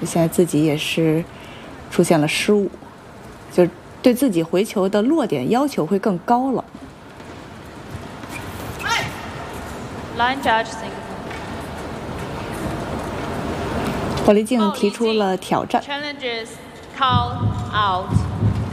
现在自己也是出现了失误，就对自己回球的落点要求会更高了。 Line judge Singapore。 霍黎静提出了挑战。 Challenges call out。